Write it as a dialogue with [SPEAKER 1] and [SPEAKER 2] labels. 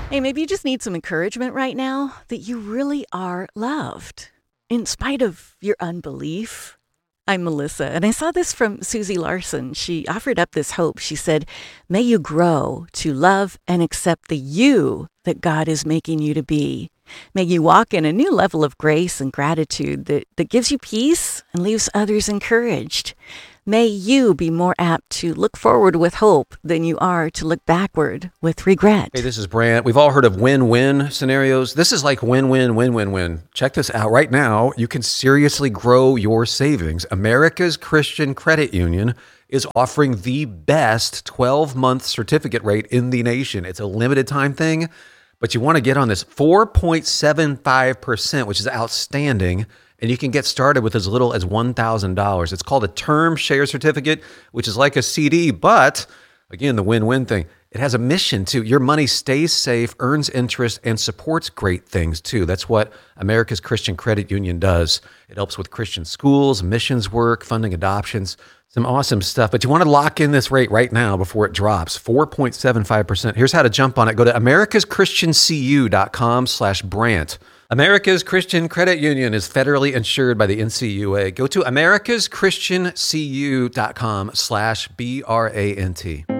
[SPEAKER 1] Hey, maybe you just need some encouragement right now that you really are loved in spite of your unbelief. I'm Melissa, and I saw this from Susie Larson. She offered up this hope. She said, may you grow to love and accept the you that God is making you to be. May you walk in a new level of grace and gratitude that gives you peace and leaves others encouraged. May you be more apt to look forward with hope than you are to look backward with regret.
[SPEAKER 2] Hey, this is Brant. We've all heard of win-win scenarios. This is like win-win, win-win-win. Check this out. Right now, you can seriously grow your savings. America's Christian Credit Union is offering the best 12-month certificate rate in the nation. It's a limited time thing, but you want to get on this 4.75%, which is outstanding. And you can get started with as little as $1,000. It's called a term share certificate, which is like a CD, but again, the win-win thing. It has a mission too. Your money stays safe, earns interest, and supports great things too. That's what America's Christian Credit Union does. It helps with Christian schools, missions work, funding adoptions, some awesome stuff. But you want to lock in this rate right now before it drops, 4.75%. Here's how to jump on it. Go to americaschristiancu.com/Brant. America's Christian Credit Union is federally insured by the NCUA. Go to americaschristiancu.com/BRANT.